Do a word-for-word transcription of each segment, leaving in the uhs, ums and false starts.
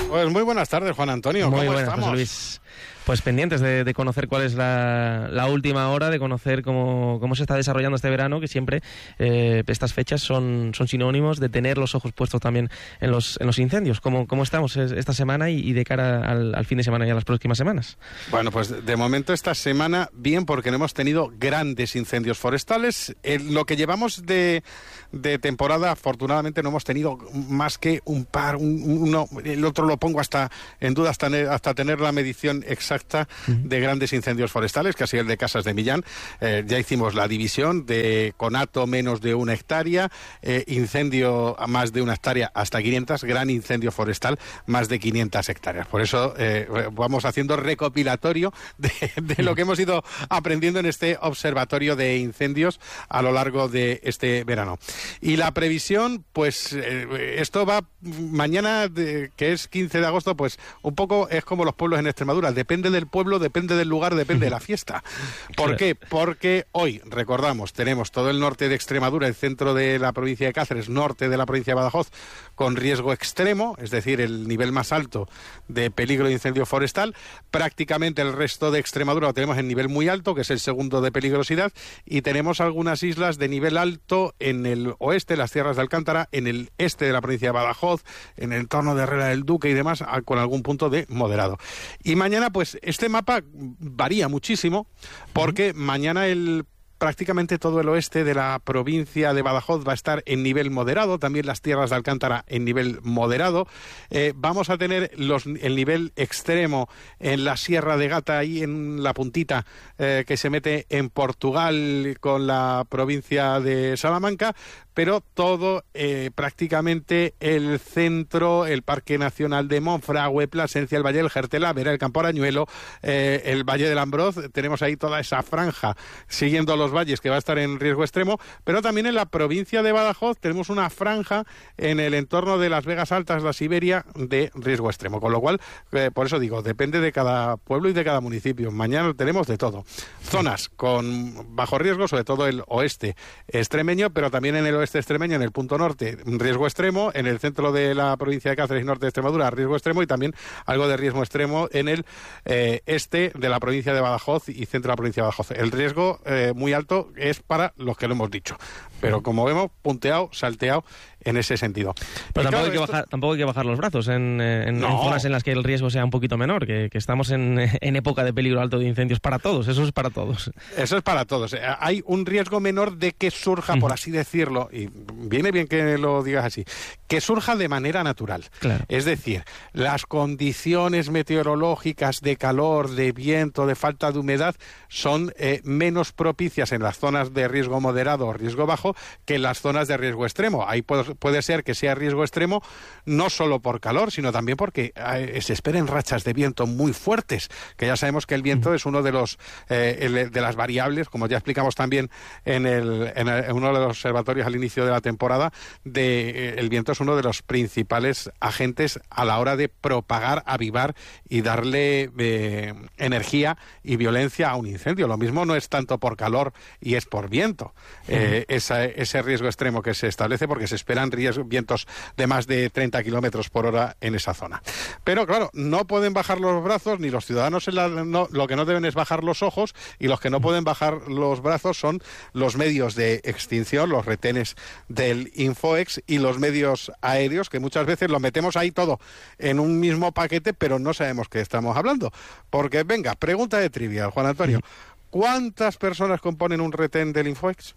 Pues muy buenas tardes, Juan Antonio. Muy ¿Cómo buenas, estamos? José Luis. Pues pendientes de, de conocer cuál es la, la última hora, de conocer cómo, cómo se está desarrollando este verano, que siempre eh, estas fechas son, son sinónimos de tener los ojos puestos también en los, en los incendios. ¿Cómo, cómo estamos esta semana y, y de cara al, al fin de semana y a las próximas semanas? Bueno, pues de momento esta semana bien, porque no hemos tenido grandes incendios forestales. En lo que llevamos de, de temporada, afortunadamente no hemos tenido más que un par, un, uno, el otro lo pongo hasta en duda hasta, hasta tener la medición exacta de grandes incendios forestales, que ha sido el de Casas de Millán. Eh, ya hicimos la división de conato menos de una hectárea, eh, incendio a más de una hectárea hasta quinientas, gran incendio forestal más de quinientas hectáreas. Por eso eh, vamos haciendo recopilatorio de, de lo que hemos ido aprendiendo en este observatorio de incendios a lo largo de este verano. Y la previsión, pues eh, esto va mañana, de, que es quince de agosto, pues un poco es como los pueblos en Extremadura, depende del pueblo, depende del lugar, depende de la fiesta. ¿Por qué? Porque hoy, recordamos, tenemos todo el norte de Extremadura, el centro de la provincia de Cáceres, norte de la provincia de Badajoz, con riesgo extremo, es decir, el nivel más alto de peligro de incendio forestal. Prácticamente el resto de Extremadura lo tenemos en nivel muy alto, que es el segundo de peligrosidad, y tenemos algunas islas de nivel alto en el oeste, las Sierras de Alcántara, en el este de la provincia de Badajoz, en el entorno de Herrera del Duque y demás, con algún punto de moderado. Y mañana, pues, este mapa varía muchísimo, porque uh-huh. mañana el prácticamente todo el oeste de la provincia de Badajoz va a estar en nivel moderado, también las Tierras de Alcántara en nivel moderado. Eh, vamos a tener los, el nivel extremo en la Sierra de Gata, ahí en la puntita eh, que se mete en Portugal con la provincia de Salamanca, pero todo eh, prácticamente el centro, el Parque Nacional de Monfragüe, Plasencia, el Valle del Jertela, Vera, el Campo Arañuelo, eh, el Valle del Ambroz, tenemos ahí toda esa franja siguiendo los valles que va a estar en riesgo extremo, pero también en la provincia de Badajoz tenemos una franja en el entorno de las Vegas Altas, la Siberia, de riesgo extremo, con lo cual, eh, por eso digo, depende de cada pueblo y de cada municipio. Mañana tenemos de todo. Zonas con bajo riesgo, sobre todo el oeste extremeño, pero también en el oeste extremeño, en el punto norte, riesgo extremo, en el centro de la provincia de Cáceres y norte de Extremadura, riesgo extremo, y también algo de riesgo extremo en el eh, este de la provincia de Badajoz y centro de la provincia de Badajoz. El riesgo eh, muy alto es para los que lo hemos dicho, pero como vemos, punteado, salteado en ese sentido. Pero tampoco, claro, hay que esto... bajar, tampoco hay que bajar los brazos en, en, no. en zonas en las que el riesgo sea un poquito menor, que, que estamos en, en época de peligro alto de incendios para todos, eso es para todos. Eso es para todos. Hay un riesgo menor de que surja, por así decirlo, y viene bien que lo digas así, que surja de manera natural. Claro. Es decir, las condiciones meteorológicas de calor, de viento, de falta de humedad son eh, menos propicias en las zonas de riesgo moderado o riesgo bajo que en las zonas de riesgo extremo. Ahí puede, puede ser que sea riesgo extremo no solo por calor, sino también porque eh, se esperen rachas de viento muy fuertes, que ya sabemos que el viento es uno de los eh, el, de las variables, como ya explicamos también en, el, en, el, en uno de los observatorios al inicio de la temporada, de, eh, el viento es uno de los principales agentes a la hora de propagar, avivar y darle eh, energía y violencia a un incendio. Lo mismo no es tanto por calor y es por viento, eh, uh-huh. esa, ese riesgo extremo que se establece, porque se esperan riesgo, vientos de más de treinta kilómetros por hora en esa zona. Pero claro, no pueden bajar los brazos, ni los ciudadanos en la, no, lo que no deben es bajar los ojos, y los que no pueden bajar los brazos son los medios de extinción, los retenes del Infoex y los medios aéreos, que muchas veces lo metemos ahí todo en un mismo paquete, pero no sabemos qué estamos hablando. Porque, venga, pregunta de trivia, Juan Antonio, ¿cuántas personas componen un retén del Infoex?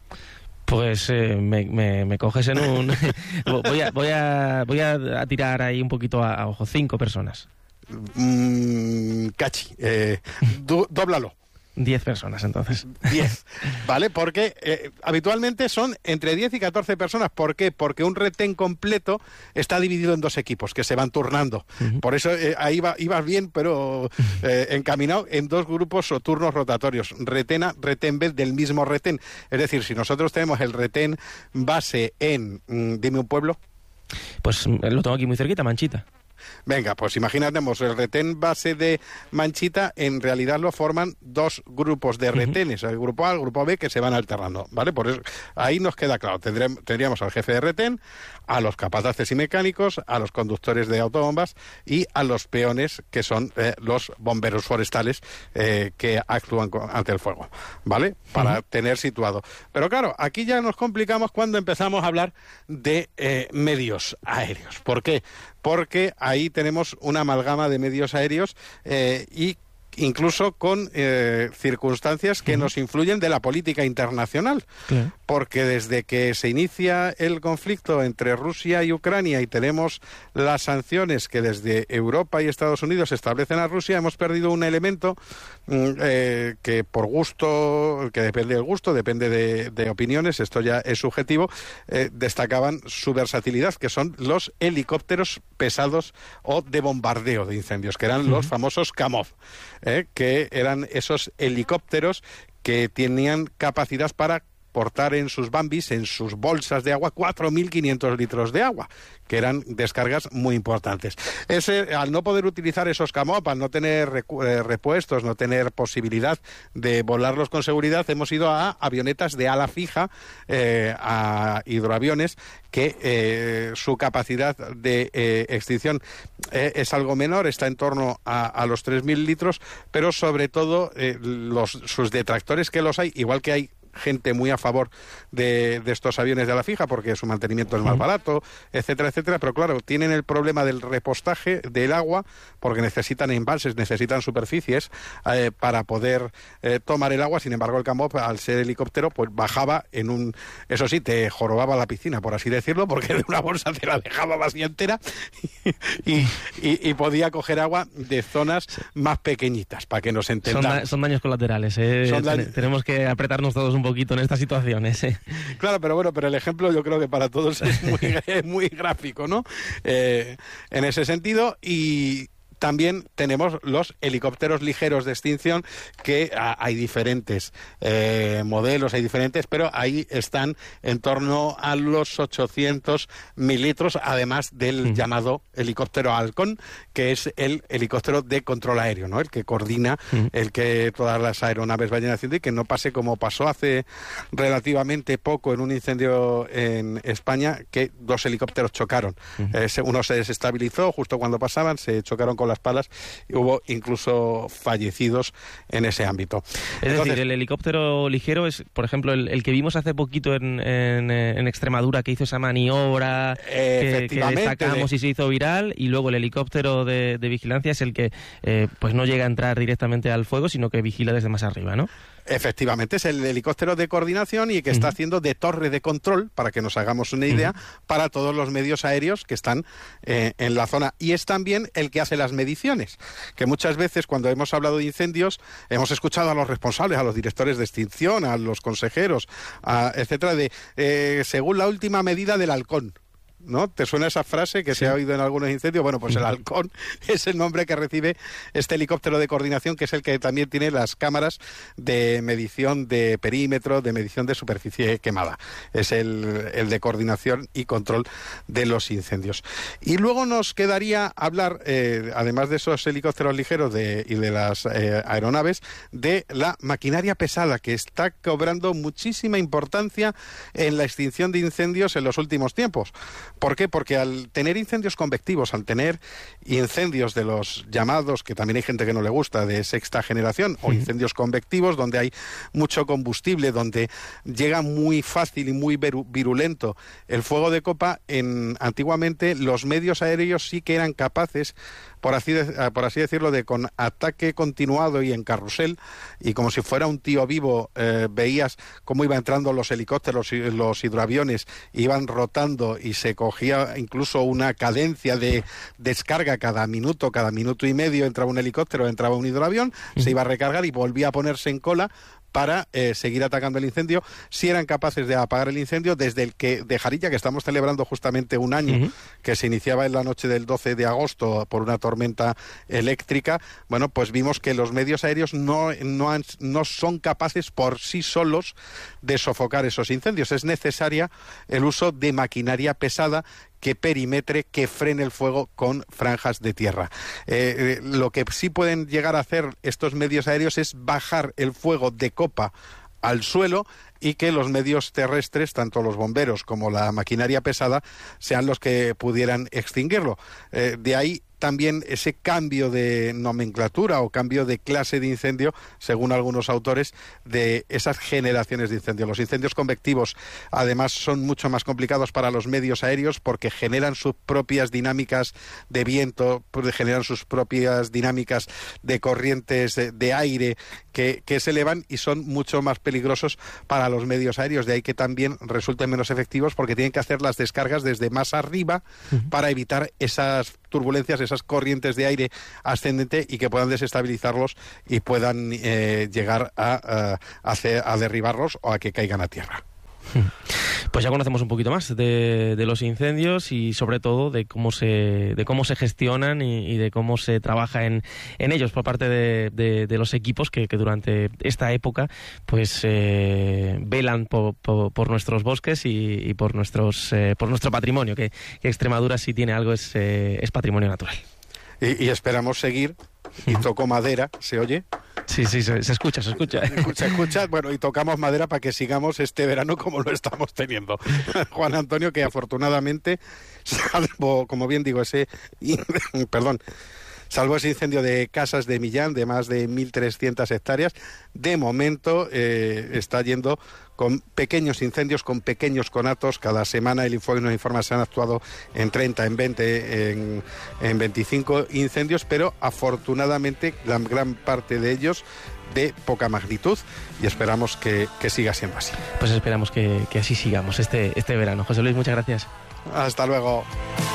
Pues eh, me, me, me coges en un... voy, a, voy, a, voy a tirar ahí un poquito a, a ojo, cinco personas. Mm, cachi, eh, do, dóblalo. Diez personas, entonces. Diez, ¿vale? Porque eh, habitualmente son entre diez y catorce personas. ¿Por qué? Porque un retén completo está dividido en dos equipos que se van turnando. Uh-huh. Por eso eh, ahí va, ibas bien, pero eh, encaminado en dos grupos o turnos rotatorios. Retén A, retén B del mismo retén. Es decir, si nosotros tenemos el retén base en, mm, dime un pueblo. Pues lo tengo aquí muy cerquita, Manchita. Venga, pues imaginemos, el retén base de Manchita en realidad lo forman dos grupos de retenes, el grupo A, el grupo B, que se van alternando, ¿vale? Por eso, ahí nos queda claro, tendremos, tendríamos al jefe de retén, a los capataces y mecánicos, a los conductores de autobombas y a los peones, que son eh, los bomberos forestales eh, que actúan con, ante el fuego, ¿vale? Para uh-huh. tener situado. Pero claro, aquí ya nos complicamos cuando empezamos a hablar de eh, medios aéreos. ¿Por qué? Porque ahí tenemos una amalgama de medios aéreos eh, y incluso con eh, circunstancias que uh-huh. nos influyen de la política internacional. Claro. Porque desde que se inicia el conflicto entre Rusia y Ucrania y tenemos las sanciones que desde Europa y Estados Unidos establecen a Rusia, hemos perdido un elemento eh, que por gusto, que depende del gusto, depende de, de opiniones, esto ya es subjetivo, eh, destacaban su versatilidad, que son los helicópteros pesados o de bombardeo de incendios, que eran uh-huh. los famosos Kamov. Eh, que eran esos helicópteros que tenían capacidad para portar en sus Bambis, en sus bolsas de agua, cuatro mil quinientos litros de agua, que eran descargas muy importantes. Ese, al no poder utilizar esos Kamov, al no tener recu- eh, repuestos, no tener posibilidad de volarlos con seguridad, hemos ido a avionetas de ala fija, eh, a hidroaviones, que eh, su capacidad de eh, extinción eh, es algo menor, está en torno a, a los tres mil litros, pero sobre todo eh, los, sus detractores, que los hay, igual que hay gente muy a favor de, de estos aviones de ala fija porque su mantenimiento es más barato, etcétera, etcétera, pero claro, tienen el problema del repostaje del agua porque necesitan embalses, necesitan superficies eh, para poder eh, tomar el agua. Sin embargo, el Kamov, al ser helicóptero, pues bajaba en un... Eso sí, te jorobaba la piscina, por así decirlo, porque de una bolsa te la dejaba vacía entera y, y, y podía coger agua de zonas más pequeñitas, para que nos entendamos. Son, da- son daños colaterales, ¿eh? Son da- Tenemos que apretarnos todos un un poquito en estas situaciones. ¿eh? Claro, pero bueno, pero el ejemplo yo creo que para todos es muy, es muy gráfico, ¿no? Eh, en ese sentido, y también tenemos los helicópteros ligeros de extinción, que a, hay diferentes eh, modelos, hay diferentes, pero ahí están en torno a los ochocientos mil litros, además del mm. llamado helicóptero Halcón, que es el helicóptero de control aéreo, ¿no? El que coordina, mm. el que todas las aeronaves vayan haciendo y que no pase como pasó hace relativamente poco en un incendio en España, que dos helicópteros chocaron. Mm. Eh, uno se desestabilizó justo cuando pasaban, se chocaron con las palas y hubo incluso fallecidos en ese ámbito. Es Entonces, decir, el helicóptero ligero es, por ejemplo, el, el que vimos hace poquito en, en, en Extremadura, que hizo esa maniobra eh, que, que destacamos de... y se hizo viral, y luego el helicóptero de, de vigilancia es el que eh, pues no llega a entrar directamente al fuego, sino que vigila desde más arriba, ¿no? Efectivamente, es el helicóptero de coordinación y que está uh-huh. haciendo de torre de control, para que nos hagamos una idea, uh-huh. para todos los medios aéreos que están eh, en la zona. Y es también el que hace las mediciones, que muchas veces cuando hemos hablado de incendios hemos escuchado a los responsables, a los directores de extinción, a los consejeros, a, etcétera, de eh, según la última medida del Halcón. ¿No? ¿Te suena esa frase que sí. se ha oído en algunos incendios? Bueno, pues el Halcón es el nombre que recibe este helicóptero de coordinación, que es el que también tiene las cámaras de medición de perímetro, de medición de superficie quemada. Es el, el de coordinación y control de los incendios. Y luego nos quedaría hablar, eh, además de esos helicópteros ligeros de, y de las eh, aeronaves, de la maquinaria pesada, que está cobrando muchísima importancia en la extinción de incendios en los últimos tiempos. ¿Por qué? Porque al tener incendios convectivos, al tener incendios de los llamados, que también hay gente que no le gusta, de sexta generación, o incendios convectivos, donde hay mucho combustible, donde llega muy fácil y muy virulento el fuego de copa, en, antiguamente los medios aéreos sí que eran capaces, por así, de, por así decirlo, de con ataque continuado y en carrusel, y como si fuera un tío vivo, eh, veías cómo iban entrando los helicópteros y los hidroaviones, iban rotando y se cogía incluso una cadencia de descarga cada minuto, cada minuto y medio entraba un helicóptero, entraba un hidroavión, uh-huh. se iba a recargar y volvía a ponerse en cola para eh, seguir atacando el incendio. Si eran capaces de apagar el incendio, desde el que de Jarilla, que estamos celebrando justamente un año, uh-huh. que se iniciaba en la noche del doce de agosto por una tormenta eléctrica, bueno, pues vimos que los medios aéreos no, no, han, no son capaces por sí solos de sofocar esos incendios. Es necesaria el uso de maquinaria pesada, que perimetre, que frene el fuego con franjas de tierra. Eh, eh, lo que sí pueden llegar a hacer estos medios aéreos es bajar el fuego de copa al suelo y que los medios terrestres, tanto los bomberos como la maquinaria pesada, sean los que pudieran extinguirlo. Eh, de ahí también ese cambio de nomenclatura o cambio de clase de incendio, según algunos autores, de esas generaciones de incendio. Los incendios convectivos, además, son mucho más complicados para los medios aéreos porque generan sus propias dinámicas de viento, generan sus propias dinámicas de corrientes de, de aire que, que se elevan y son mucho más peligrosos para los medios aéreos. De ahí que también resulten menos efectivos porque tienen que hacer las descargas desde más arriba uh-huh. para evitar esas turbulencias, esas corrientes de aire ascendente y que puedan desestabilizarlos y puedan eh, llegar a, a, hacer, a derribarlos o a que caigan a tierra. Pues ya conocemos un poquito más de, de los incendios y sobre todo de cómo se de cómo se gestionan y, y de cómo se trabaja en, en ellos por parte de, de, de los equipos que, que durante esta época pues eh, velan por, por, por nuestros bosques y, y por nuestros eh, por nuestro patrimonio, que, que Extremadura, si tiene algo, es, eh, es patrimonio natural. Y, y esperamos seguir, y toco madera, ¿se oye? Sí, sí, se, se escucha, se escucha. Se escucha, bueno, y tocamos madera para que sigamos este verano como lo estamos teniendo. Juan Antonio, que afortunadamente, salvo, como bien digo, ese, perdón, salvo ese incendio de Casas de Millán de más de mil trescientas hectáreas, de momento eh, está yendo con pequeños incendios, con pequeños conatos. Cada semana el Infobae nos informa, se han actuado en treinta, en veinte, en, en veinticinco incendios, pero afortunadamente la gran parte de ellos de poca magnitud y esperamos que, que siga siendo así. Pues esperamos que, que así sigamos este, este verano. José Luis, muchas gracias. Hasta luego.